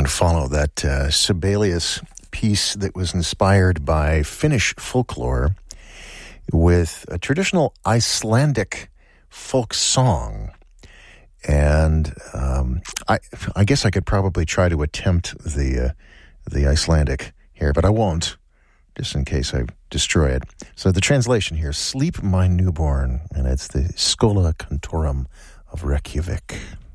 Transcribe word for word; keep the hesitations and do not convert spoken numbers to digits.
follow that uh, Sibelius piece that was inspired by Finnish folklore with a traditional Icelandic folk song. And um, I, I guess I could probably try to attempt the uh, the Icelandic here, but I won't, just in case I destroy it. So the translation here, Sleep My Newborn, and it's the Schola Cantorum of Reykjavik.